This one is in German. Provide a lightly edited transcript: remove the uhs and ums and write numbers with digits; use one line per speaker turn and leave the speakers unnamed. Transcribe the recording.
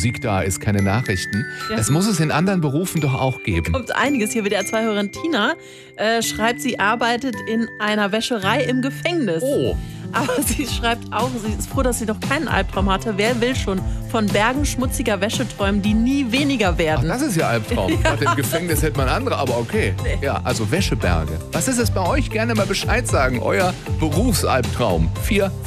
Musik da ist, keine Nachrichten.
Ja.
Das muss es in anderen Berufen doch auch geben.
Kommt einiges. Hier WDR 2-Hörerin Tina schreibt, sie arbeitet in einer Wäscherei im Gefängnis.
Oh.
Aber sie schreibt auch, sie ist froh, dass sie noch keinen Albtraum hatte. Wer will schon von Bergen schmutziger Wäsche träumen, die nie weniger werden?
Ach, das ist ja Albtraum. Ja. Im Gefängnis hätte man andere, aber okay.
Nee.
Ja, also Wäscheberge. Was ist es bei euch? Gerne mal Bescheid sagen. Euer Berufsalbtraum. 4